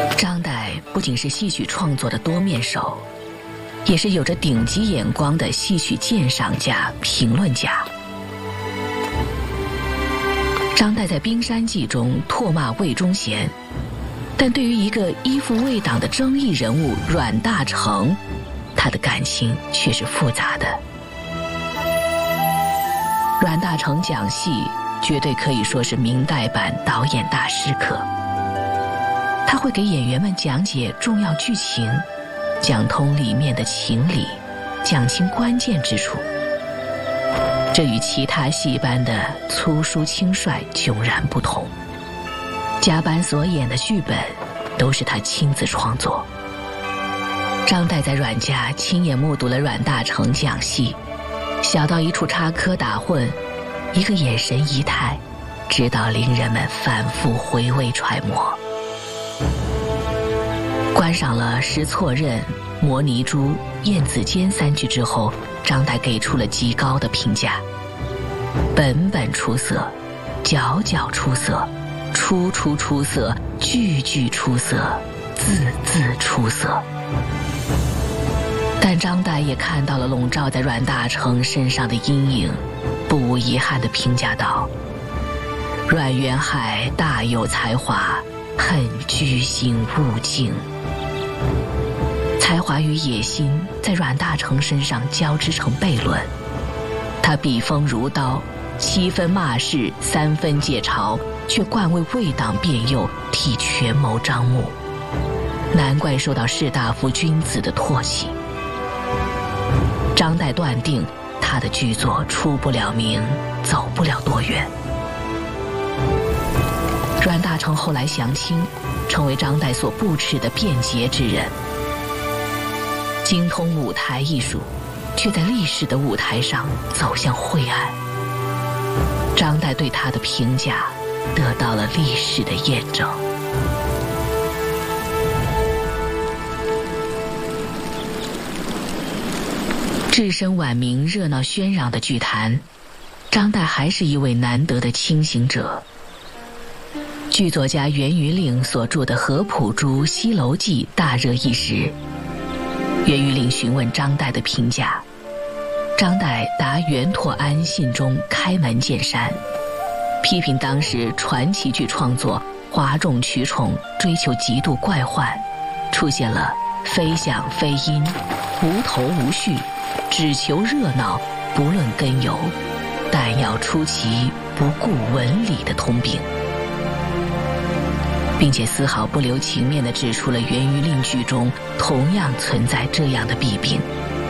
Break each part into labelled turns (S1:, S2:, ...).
S1: 张岱不仅是戏曲创作的多面手，也是有着顶级眼光的戏曲鉴赏家、评论家。张岱在《冰山记》中唾骂魏忠贤，但对于一个依附魏党的争议人物阮大铖，他的感情却是复杂的。阮大铖讲戏绝对可以说是明代版导演大师课，他会给演员们讲解重要剧情，讲通里面的情理，讲清关键之处。这与其他戏班的粗疏轻率迥然不同。甲班所演的剧本都是他亲自创作。张岱在阮家亲眼目睹了阮大铖讲戏，小到一处插科打诨，一个眼神仪态，直到令人们反复回味揣摩。观赏了《识错刃》《摩尼珠》《燕子尖》3剧之后，张岱给出了极高的评价：本本出色，角角出色，出出出色，句句出色，字字出色。但张岱也看到了笼罩在阮大铖身上的阴影，不无遗憾地评价道：阮元海大有才华，恨居心勿静。才华与野心在阮大铖身上交织成悖论，他笔锋如刀，7分骂世，3分借朝，却惯为魏党辩右，替权谋张目，难怪受到士大夫君子的唾弃。张岱断定他的剧作出不了名，走不了多远。阮大铖后来降清，成为张岱所不耻的辩捷之人。精通舞台艺术，却在历史的舞台上走向晦暗。张岱对他的评价得到了历史的验证。置身晚明热闹喧嚷的剧坛，张岱还是一位难得的清醒者。剧作家袁余令所著的《合浦珠西楼记》大热一时，袁余令询问张岱的评价，张岱答袁拓安信中开门见山，批评当时传奇剧创作哗众取宠，追求极度怪幻，出现了非响非音，无头无绪，只求热闹，不论根由，但要出奇，不顾文理的通病，并且丝毫不留情面地指出了袁余令剧中同样存在这样的弊病。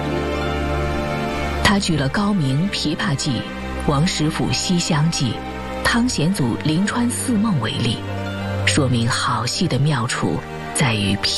S1: 他举了高明《琵琶记》、王实甫《西厢记》、汤显祖《临川四梦》为例，说明好戏的妙处在于